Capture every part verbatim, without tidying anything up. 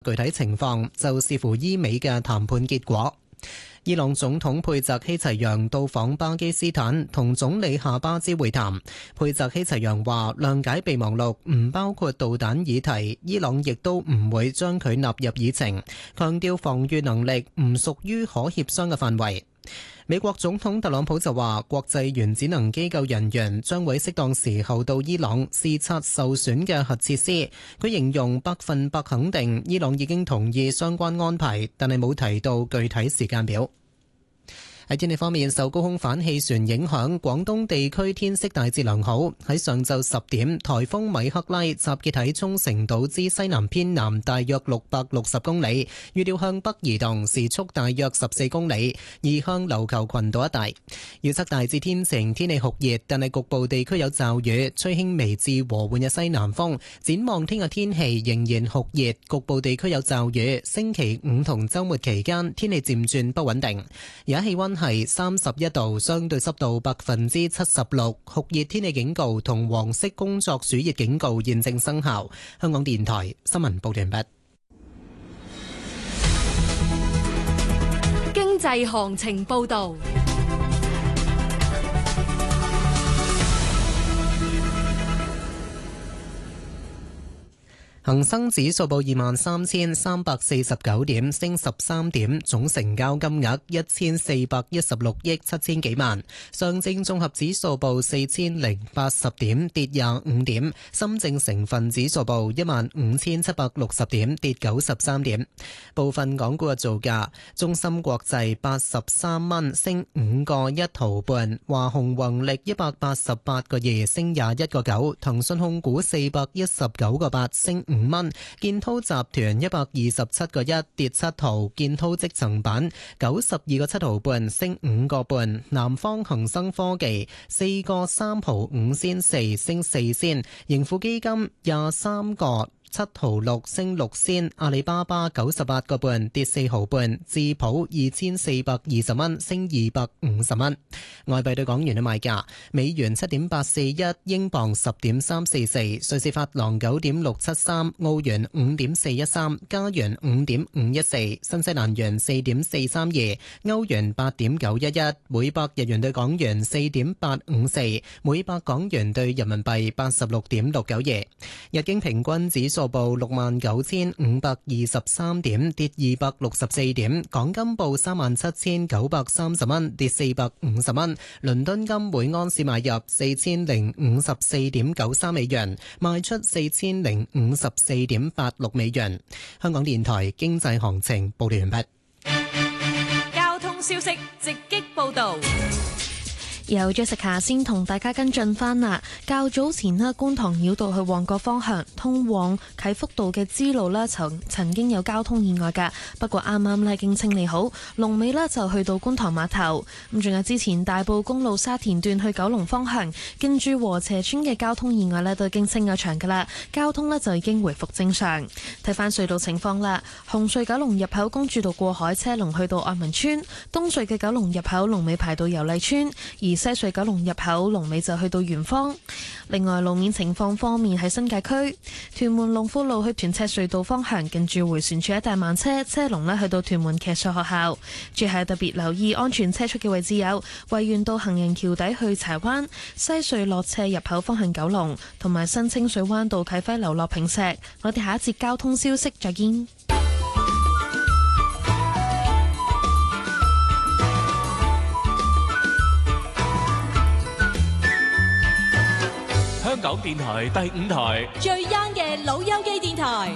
具體情況就視乎伊美嘅談判結果。伊朗總統佩澤希齊揚到訪巴基斯坦，同總理夏巴茲會談。佩澤希齊揚話：諒解備忘錄唔包括導彈議題，伊朗亦都唔會將佢納入議程，強調防禦能力唔屬於可協商嘅範圍。美國總統特朗普就話，國際原子能機構人員將會適當時候到伊朗視察受損嘅核設施。佢形容百分百肯定伊朗已經同意相關安排，但係冇提到具體時間表。喺天氣方面，受高空反氣旋影響，廣東地區天色大致良好。喺上晝十點，颱風米克拉集結喺沖繩島之西南偏南大約六百六十公里，預料向北移動，時速大約十四公里，移向琉球群島一帶。預測大致天晴，天氣酷熱，但係局部地區有驟雨，吹輕微至和緩嘅西南風。展望聽日天氣仍然酷熱，局部地區有驟雨。星期五同週末期間天氣漸轉不穩定。而家氣溫係三十一度，相對濕度百分之七十六，酷熱天氣警告同黃色工作暑熱警告現正生效。香港電台新聞報道完畢。 經濟行情報道。 恒生指數報二萬三千三百四十九點，升十三點，總成交金額一千四百一十六億七千幾萬。上證綜合指數報四千零八十點，跌廿五點。深證成分指數報一萬五千七百六十點，跌九十三點。部分港股嘅造價：中芯國際八十三蚊，升五個一毫半；華虹宏力一百八十八個二，升廿一個九；騰訊控股四百一十九個八，升五蚊，建滔集團一百二十七個一，跌七毫，建滔積層板九十二個七毫半，升五個半，南方恒生科技四個三毫五仙四，升四仙，盈富基金廿三個七毫六，升六仙，阿里巴巴九十八個半，跌四毫半，智普二千四百二十蚊，升二百五十蚊。外幣對港元嘅賣價：美元七點八四一，英鎊十點三四四，瑞士法郎九點六七三，澳元五點四一三，加元五點五一四，新西蘭元四點四三二，歐元八點九一一，每百日元對港元四點八五四，每百港元對人民幣八十六點六九二。日經平均指數報六萬九千五百二十三點，跌二百六十四點。港金報三萬七千九百三十蚊，跌四百五十蚊。倫敦金每盎司買入四千零五十四點九三美元，賣出四千零五十四點八六美元。香港電台經濟行情報道完畢。 交通消息直擊報道。 由 Jessica 先同大家跟進翻啦。較早前咧，觀塘繞道去旺角方向通往啟福道嘅支路咧，曾曾經有交通意外㗎。不過啱啱咧已經清理好，龍尾咧就去到觀塘碼頭。咁仲有之前大埔公路沙田段去九龍方向，跟住禾輋村嘅交通意外咧都已經清咗場㗎啦，交通咧就已經回復正常。睇翻隧道情況啦，紅隧九龍入口公主道過海車龍去到愛民村，東隧嘅九龍入口龍尾排到油麗村，而西隧九龍入口龍尾就去到圓方。另外路面情況方面，喺新界區屯門龍富路去屯赤隧道方向，近住回旋處一帶慢車，車龍呢去到屯門騎術學校。最後特別留意安全車速嘅位置有維園道行人橋底去柴灣，西隧落斜入口方向九龍，同埋新清水灣道啟輝樓落坪石。我哋下一節交通消息再見。 香港電台第五台最 young 嘅老友記電台。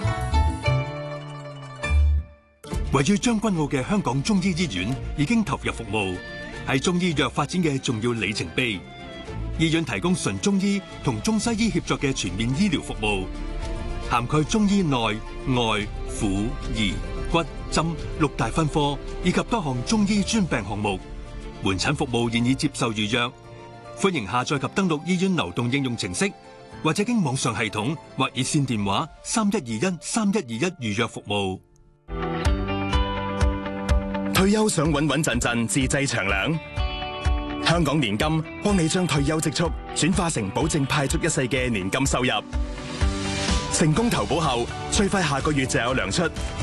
位於將軍澳嘅香港中醫醫院已經投入服務，係中醫藥發展嘅重要里程碑。醫院提供純中醫同中西醫協作嘅全面醫療服務，涵蓋中醫內外婦兒骨針六大分科，以及多項中醫專病項目。門診服務現已接受預約。歡迎下載及登錄醫院流動應用程式，或者經網上系統或熱線電話三一二一三一二一預約服務。 退休想穩穩陣陣自製長糧，香港年金幫你將退休積蓄轉化成保證派足一世嘅年金收入。 成功投保後，最快下個月就有糧出。